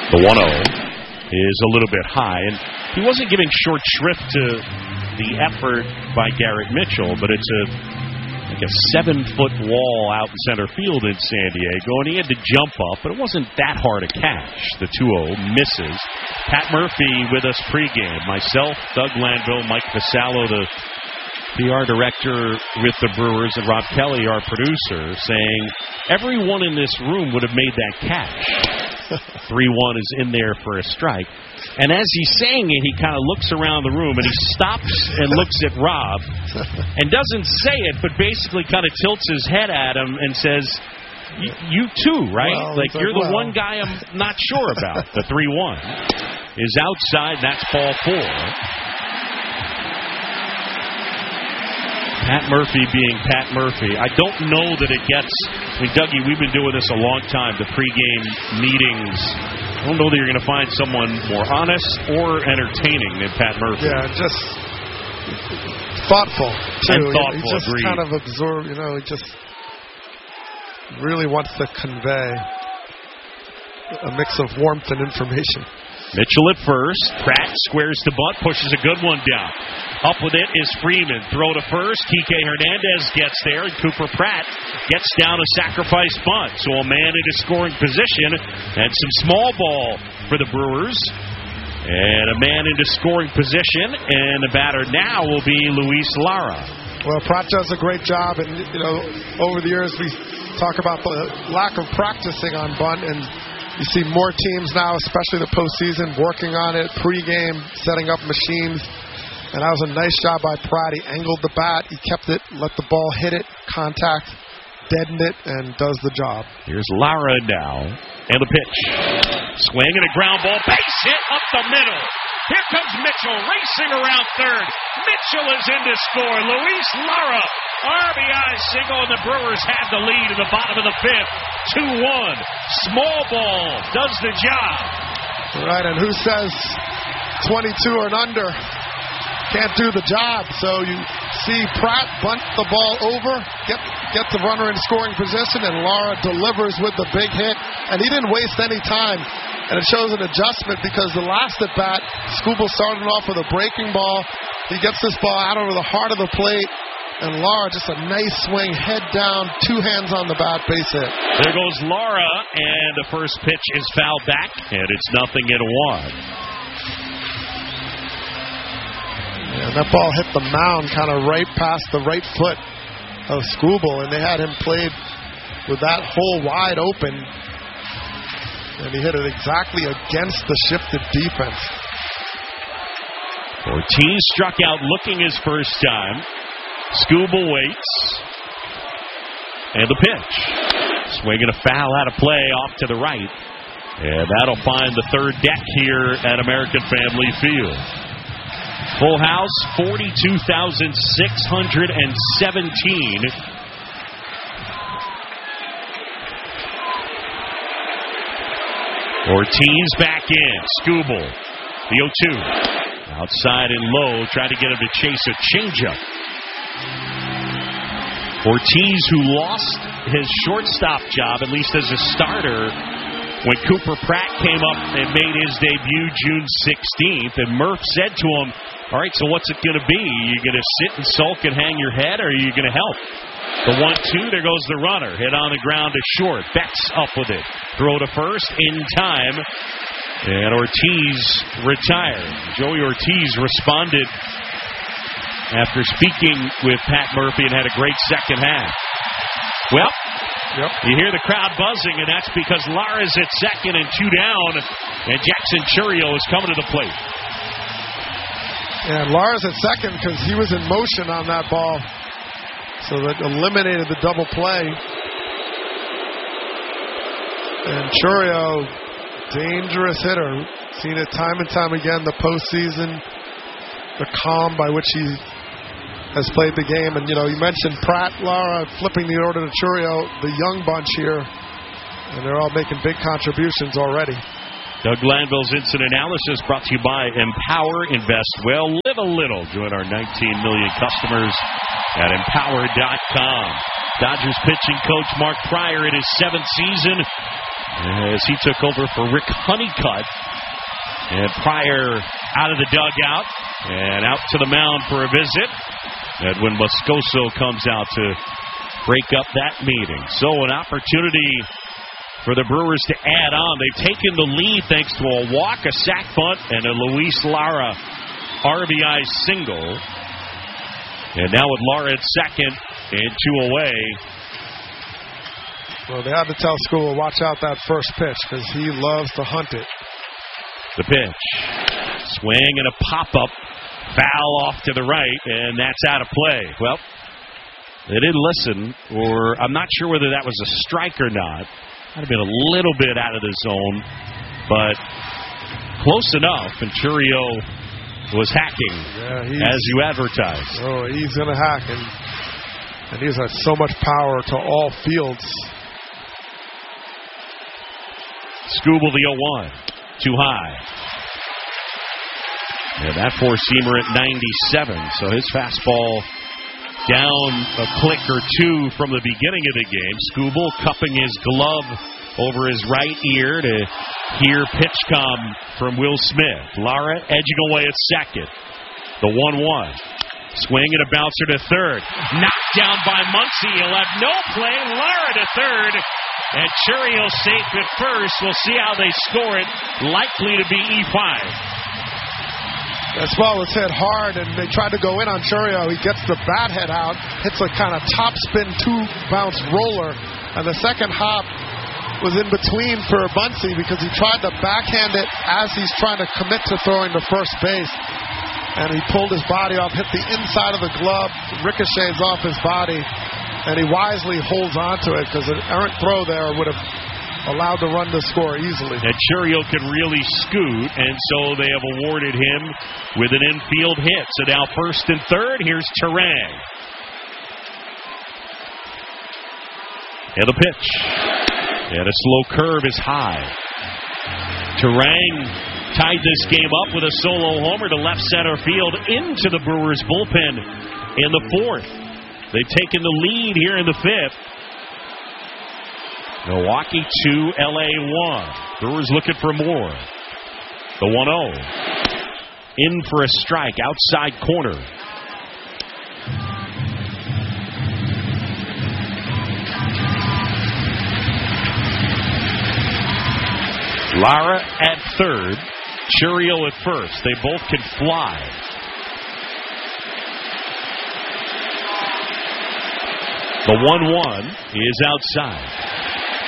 The 1-0 is a little bit high, and he wasn't giving short shrift to the effort by Garrett Mitchell, but it's like a 7-foot wall out in center field in San Diego, and he had to jump up, but it wasn't that hard a catch. The 2-0 misses. Pat Murphy with us pregame. Myself, Doug Landville, Mike Vassallo, the PR director with the Brewers, and Rob Kelly, our producer, saying everyone in this room would have made that catch. 3-1 is in there for a strike. And as he's saying it, he kind of looks around the room, and he stops and looks at Rob and doesn't say it, but basically kind of tilts his head at him and says, you too, right? Well, you're the one guy I'm not sure about. The 3-1 is outside. That's ball 4. Pat Murphy being Pat Murphy. I don't know that it gets... Dougie, we've been doing this a long time, the pregame meetings. I don't know that you're going to find someone more honest or entertaining than Pat Murphy. Yeah, just thoughtful, too. And thoughtful, he just agreed. kind of absorb, he just really wants to convey a mix of warmth and information. Mitchell at first. Pratt squares the bunt, pushes a good one down. Up with it is Freeman. Throw to first. Kike Hernandez gets there, and Cooper Pratt gets down a sacrifice bunt. So a man into scoring position, and some small ball for the Brewers. And a man into scoring position, and the batter now will be Luis Lara. Well, Pratt does a great job, and over the years we talk about the lack of practicing on bunt, and you see more teams now, especially the postseason, working on it, pregame, setting up machines. And that was a nice job by Pratt. He angled the bat. He kept it, let the ball hit it, contact, deaden it, and does the job. Here's Lara now. And the pitch. Swing and a ground ball. Base hit up the middle. Here comes Mitchell racing around third. Mitchell is in to score. Luis Lara, RBI single, and the Brewers have the lead in the bottom of the fifth. 2-1. Small ball does the job. Right, and who says 22 or under can't do the job? So you see Pratt bunt the ball over, get the runner in scoring position, and Lara delivers with the big hit. And he didn't waste any time. And it shows an adjustment because the last at bat, Skubal started off with a breaking ball. He gets this ball out over the heart of the plate. And Lara, just a nice swing, head down, 2 hands on the bat, base hit. There goes Lara, and the first pitch is fouled back, and it's 0-1. And that ball hit the mound kind of right past the right foot of Skubal, and they had him played with that hole wide open, and he hit it exactly against the shifted defense. Ortiz struck out looking his first time. Skubal waits. And the pitch. Swinging a foul out of play off to the right. And that'll find the third deck here at American Family Field. Full house, 42,617. Ortiz back in. Skubal, the 0-2. Outside and low, trying to get him to chase a changeup. Ortiz, who lost his shortstop job, at least as a starter, when Cooper Pratt came up and made his debut June 16th, and Murph said to him, all right, so what's it going to be? Are you going to sit and sulk and hang your head, or are you going to help? The 1-2, there goes the runner. Hit on the ground to short. Betts up with it. Throw to first in time. And Ortiz retired. Joey Ortiz responded after speaking with Pat Murphy and had a great second half. Well, you hear the crowd buzzing, and that's because Lara's at second and 2 down, and Jackson Chourio is coming to the plate. And Lara's at second because he was in motion on that ball, so that eliminated the double play. And Chourio, dangerous hitter. Seen it time and time again, the postseason, the calm by which he has played the game. And, you mentioned Pratt, Lara, flipping the order to Chourio, the young bunch here. And they're all making big contributions already. Doug Landville's Instant Analysis brought to you by Empower. Invest well, live a little. Join our 19 million customers at Empower.com. Dodgers pitching coach Mark Prior in his 7th season as he took over for Rick Honeycutt. And Pryor out of the dugout and out to the mound for a visit. Edwin Moscoso comes out to break up that meeting. So an opportunity for the Brewers to add on. They've taken the lead thanks to a walk, a sac bunt, and a Luis Lara RBI single. And now with Lara at second and 2 away. Well, they had to tell Skubal, watch out that first pitch because he loves to hunt it. The pitch. Swing and a pop-up. Foul off to the right, and that's out of play. Well, they didn't listen, or I'm not sure whether that was a strike or not. Might have been a little bit out of the zone, but close enough. And Churio was hacking, as you advertised. Oh, he's going to hack, and he's got so much power to all fields. Skubal the 0-1. Too high. And that four-seamer at 97. So his fastball down a click or two from the beginning of the game. Skubal cupping his glove over his right ear to hear pitch come from Will Smith. Lara edging away at second. The 1-1. Swing and a bouncer to third. Knocked down by Muncy. He'll have no play. Lara to third. And Churio safe at first. We'll see how they score it. Likely to be E5. That ball was hit hard, and they tried to go in on Churio. He gets the bat head out, hits a kind of top spin 2-bounce roller, and the second hop was in between for Muncy because he tried to backhand it as he's trying to commit to throwing to first base. And he pulled his body off, hit the inside of the glove, ricochets off his body, and he wisely holds onto it because an errant throw there would have allowed the run to score easily. And Churio can really scoot, and so they have awarded him with an infield hit. So now first and third, here's Turang. And the pitch. And a slow curve is high. Turang tied this game up with a solo homer to left center field into the Brewers bullpen in the fourth. They've taken the lead here in the fifth. Milwaukee 2, LA 1. Brewers looking for more. The 1-0. In for a strike, outside corner. Lara at third. Churio at first. They both can fly. The 1-1 is outside.